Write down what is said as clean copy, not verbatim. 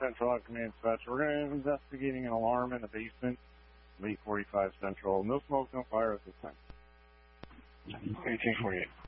Central out command dispatch. We're going to be investigating an alarm in the basement, 845 Central. No smoke, no fire at this time. 1848.